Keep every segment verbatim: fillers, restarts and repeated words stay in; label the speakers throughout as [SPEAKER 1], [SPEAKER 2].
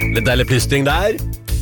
[SPEAKER 1] Litt deilig plystring der.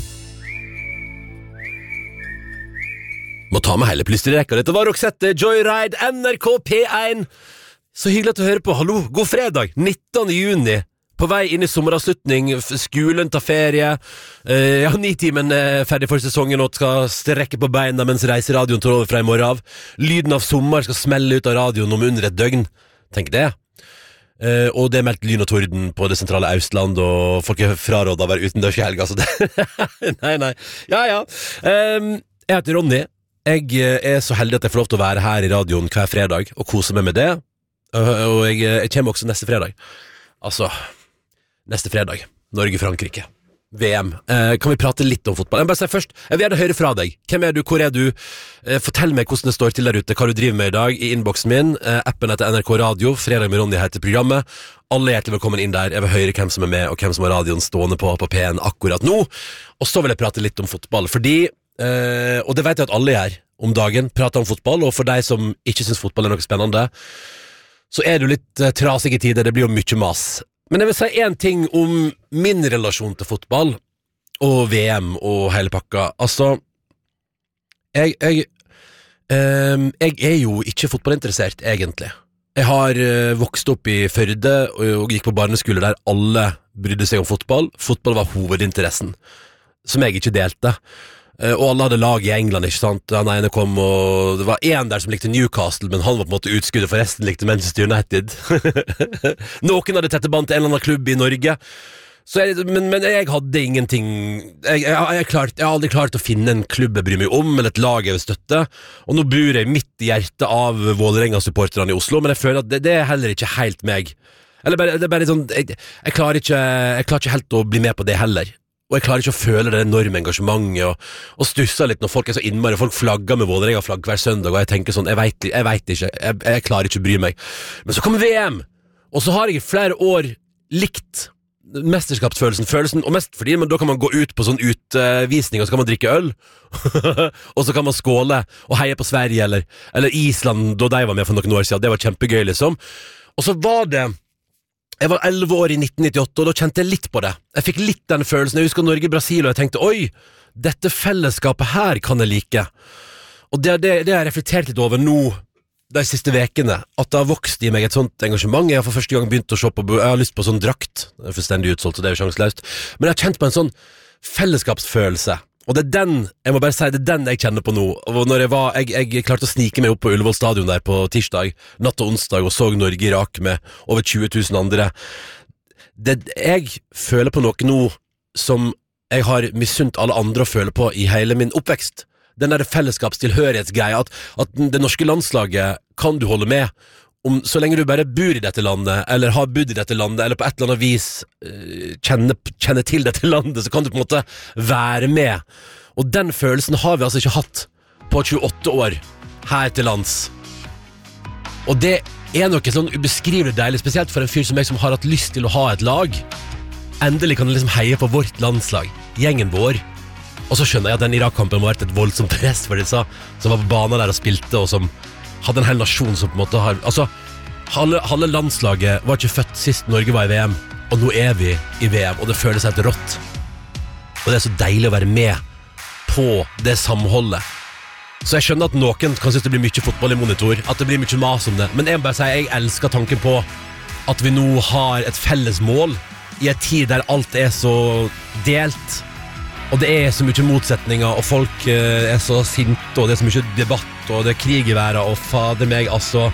[SPEAKER 1] Må ta med hele plystrerekka. Dette var Roxette, Joyride, N R K P én. Så hyggelig at du hører på. Hallo, god fredag, nittende juni. På vei inn i sommeravslutning, skolen tar ferie. uh, Ja, nitimen er ferdig for sesongen og skal strekke på beina mens reiseradioen tar over fra i morgen av. Lyden av sommer skal smelle ut av radioen om under et døgn. Tenk det. Uh, og det er meldt lyn og torden på det sentrale Østland, og folk er frarådet å være utendørs i helga, så det Nei, nei. Ja, ja. Um, jeg heter Ronny. Jeg er så heldig at jeg får lov til å være her i radioen hver fredag og kose meg med det. Uh, og jeg, jeg kommer også neste fredag. Altså, neste fredag. Norge-Frankrike. V M. Eh, kan vi prate litt om fotball? Jeg vil bare si først, jeg vil gjerne høre fra deg. Hvem er du? Hvor er du? Eh, fortell meg hvordan det står til der ute, hva du driver med i dag i innboksen min. Eh, appen heter N R K Radio. Fredag med Ronny heter programmet. Alle er hjertelig velkommen inn der. Jeg vil høre hvem som er med, og hvem som har radioen stående på på P én akkurat nå. Og så vil jeg prate litt om fotball, fordi eh, og det vet jeg at alle gjør om dagen, prater om fotball, og for deg som ikke synes fotball er noe spennende, så er det jo litt eh, trasige tider. Det blir jo mye mas. Men jeg vil si en ting om min relasjon til fotball og V M og hele pakka. Altså, jeg, jeg, eh, jeg er jo ikke fotballinteressert, egentlig. Jeg har eh, vokst opp i Førde og, og gikk på barneskole der alle brydde seg om fotball. Fotball var hovedinteressen, som jeg ikke delte. Uh, og alle hadde lag i England, ikke sant? Han ene kom, og det var en der som likte Newcastle, men han var på en måte utskuddet, for resten likte Manchester United. Noen hadde tette band til en eller annen klubb i Norge. Så jeg, men, men jeg hadde ingenting jeg, jeg, jeg, klart, jeg har aldri klart å finne en klubb jeg bryr meg om, eller et lag jeg vil støtte. Og nå bor jeg midt i hjertet av Vålerenga-supporterne i Oslo, men jeg føler at det, det er heller ikke helt meg. Eller bare, det er bare sånn jeg, jeg, klarer ikke, jeg klarer ikke helt å bli med på det heller. Og jeg klarer ikke å føle det enorme engasjementet og, og stusser litt når folk er så innmari. Folk flagger med Vålerenga-flagg hver søndag, og jeg tenker sånn, jeg vet, jeg vet ikke, jeg, jeg klarer ikke å bry meg. Men så kommer V M, og så har jeg i flere år likt mesterskapsfølelsen, følelsen, og mest fordi, men da kan man gå ut på sånn utvisning, og så kan man drikke øl, og så kan man skåle og heie på Sverige, eller, eller Island, da de var med for noen år siden. Det var kjempegøy, liksom. Og så var det Jeg var elleve år i nitten nittiåtte, og da kjente jeg litt på det. Jeg fikk litt den følelsen. Jeg husker Norge-Brasil, og jeg tenkte, oi, dette fellesskapet her kan jeg like. Og det, det, det har jeg reflektert litt over nå, de siste vekene, at det har vokst i meg et sånt engasjement. Jeg har for første gang begynt å se på, jeg har lyst på sånn drakt. Det er fullstendig utsolgt, så det er jo sjanseløst. Men jeg har kjent på en sånn fellesskapsfølelse. Og det er den, jeg må bare si, det er den jeg kjenner på nå. Og når jeg var, jeg, jeg klarte å snike meg opp på Ullevål stadion der på tirsdag, natt og onsdag, og så Norge-Irak med over tjue tusen andre. Det, jeg føler på noe nå som jeg har misunt alle andre å føle på i hele min oppvekst. Den der fellesskapstilhørighetsgreia, at, at det norske landslaget kan du holde med om, så lenge du bare bor i dette landet, eller har bodd i dette landet, eller på et eller annet vis uh, kjenner, kjenner til dette landet, så kan du på en måte være med. Og den følelsen har vi altså ikke hatt på tjueåtte år her til lands. Og det er noe sånn ubeskrivelig deilig, spesielt for en fyr som jeg som har hatt lyst til å ha et lag. Endelig kan jeg liksom heie på vårt landslag, gjengen vår. Og så skjønner jeg at den Irak-kampen må ha vært et voldsomt press for disse som var på banen der og spilte, og som hadde en hel nasjon som på en måte har, altså, halve, halve landslaget var ikke født sist Norge var i V M, og nå er vi i V M, og det føles helt rått. Og det er så deilig å være med på det samholdet. Så jeg skjønner at noen kan synes det blir mye fotball i monitor, at det blir mye mas om det, men jeg må bare si, jeg elsker tanken på at vi nå har et felles mål i en tid der alt er så delt, og det er så mye motsetninger, og folk eh, er så sinte, og det er så mye debatt, og det er krig i verden, og fader meg, altså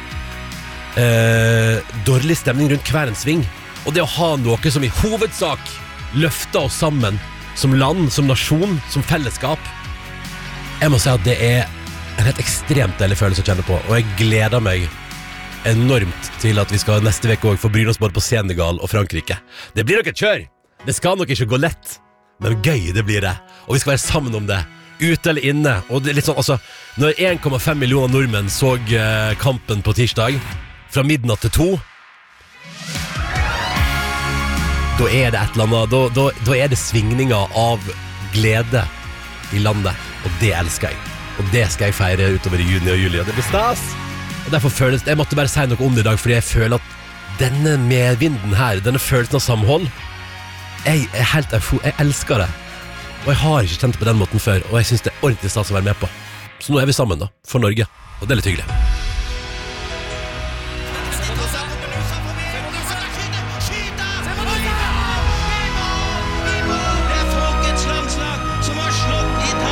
[SPEAKER 1] eh, dårlig stemning rundt hver en sving. Og det å ha noe som i hovedsak løfter oss sammen, som land, som nasjon, som fellesskap, jeg må si at det er en helt ekstremt deilig følelse å kjenne på, og jeg gleder meg enormt til at vi skal neste vek også få bryne oss både på Senegal og Frankrike. Det blir nok et kjør! Det skal nok ikke gå lett, men gøy det blir det, og vi skal være sammen om det, ute eller inne. Og det er litt sånn, altså, når en komma fem millioner nordmenn så uh, kampen på tirsdag fra midnatt til to, da er det et eller annet, da, da, da er det svingninger av glede i landet, og det elsker jeg, og det skal jeg feire utover i juni og juli, og det blir stas. Og derfor føles, jeg måtte bare si noe om det i dag, fordi jeg føler at denne medvinden her, denne følelsen av samhold, jeg er helt eufo, jeg elsker det. Og jeg har ikke kjent det på den måten før, og jeg synes det er ordentlig stas å være med på. Så nå er vi sammen da, for Norge, og det er litt hyggelig.